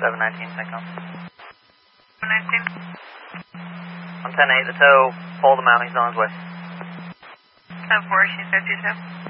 719, Syncom. 719. I'm 10-8, the tow, pulled him out, he's on his way. 10-4, she's 52.